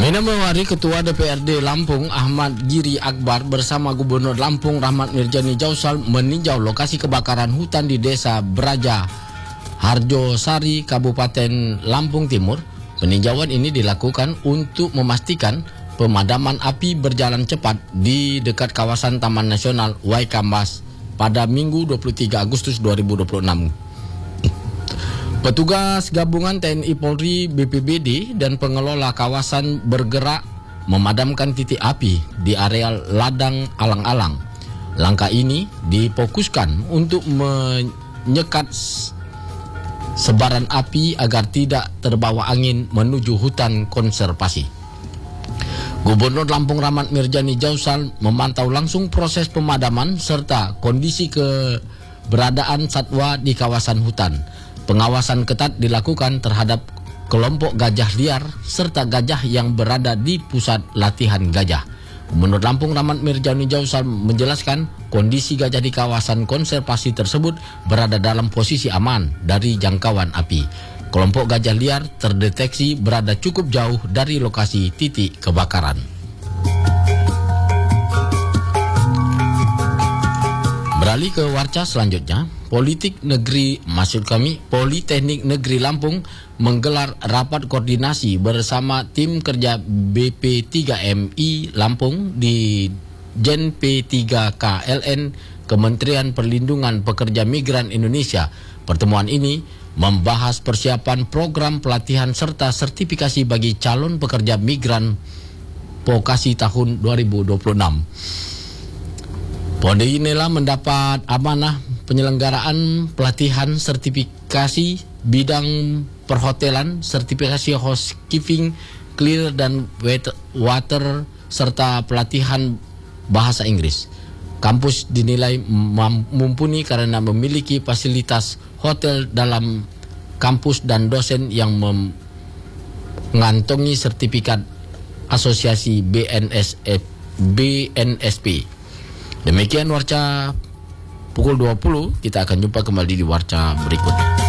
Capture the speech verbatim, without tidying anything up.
Minamawari Ketua D P R D Lampung Ahmad Giri Akbar bersama Gubernur Lampung Rahmat Mirjani Jausal meninjau lokasi kebakaran hutan di Desa Braja Harjo Sari, Kabupaten Lampung Timur. Peninjauan ini dilakukan untuk memastikan pemadaman api berjalan cepat di dekat kawasan Taman Nasional Waikambas pada Minggu dua puluh tiga Agustus dua ribu dua puluh enam. Petugas gabungan T N I Polri, B P B D, dan pengelola kawasan bergerak memadamkan titik api di areal ladang alang-alang. Langkah ini difokuskan untuk menyekat sebaran api agar tidak terbawa angin menuju hutan konservasi. Gubernur Lampung Rahmat Mirjani Jausal memantau langsung proses pemadaman serta kondisi keberadaan satwa di kawasan hutan. Pengawasan ketat dilakukan terhadap kelompok gajah liar serta gajah yang berada di pusat latihan gajah. Gubernur Lampung Rahmat Mirjani Jausal menjelaskan kondisi gajah di kawasan konservasi tersebut berada dalam posisi aman dari jangkauan api. Kelompok gajah liar terdeteksi berada cukup jauh dari lokasi titik kebakaran. Beralih ke warca selanjutnya, Politik Negeri, maksud kami, Politeknik Negeri Lampung menggelar rapat koordinasi bersama tim kerja B P tiga M I Lampung di Jen P tiga K L N Kementerian Perlindungan Pekerja Migran Indonesia. Pertemuan ini membahas persiapan program pelatihan serta sertifikasi bagi calon pekerja migran vokasi tahun dua ribu dua puluh enam. Pondei inilah mendapat amanah penyelenggaraan pelatihan sertifikasi bidang perhotelan, sertifikasi housekeeping, clear dan water, serta pelatihan bahasa Inggris. Kampus dinilai mumpuni karena memiliki fasilitas hotel dalam kampus dan dosen yang mengantongi sertifikat asosiasi B N S P. Demikian warca pukul dua puluh, kita akan jumpa kembali di warca berikut.